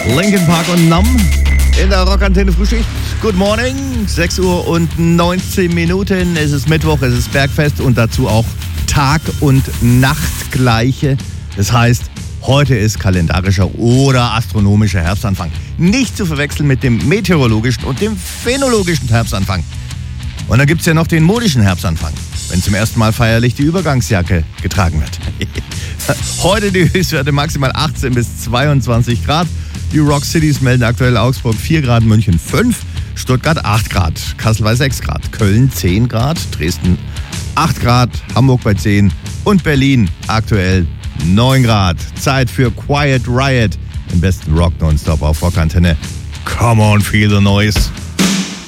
Linkin Park und Numb in der Rockantenne Frühschicht. Good morning, 6 Uhr und 19 Minuten. Es ist Mittwoch, es ist Bergfest und dazu auch Tag- und Nachtgleiche. Das heißt, heute ist kalendarischer oder astronomischer Herbstanfang. Nicht zu verwechseln mit dem meteorologischen und dem phänologischen Herbstanfang. Und dann gibt es ja noch den modischen Herbstanfang, wenn zum ersten Mal feierlich die Übergangsjacke getragen wird. Heute die Höchstwerte maximal 18 bis 22 Grad. Die Rock Cities melden aktuell Augsburg 4 Grad, München 5, Stuttgart 8 Grad, Kassel bei 6 Grad, Köln 10 Grad, Dresden 8 Grad, Hamburg bei 10 und Berlin aktuell 9 Grad. Zeit für Quiet Riot, den besten Rock nonstop auf Rockantenne. Come on, feel the noise.